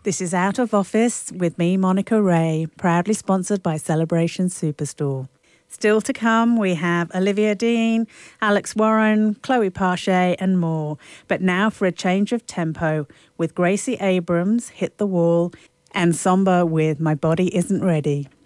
This is Out of Office with me, Monica Ray, proudly sponsored by Celebration Superstore. Still to come, we have Olivia Dean, Alex Warren, Chloe Parche, and more. But now for a change of tempo with Gracie Abrams, Hit the Wall, and Somber with My Body Isn't Ready.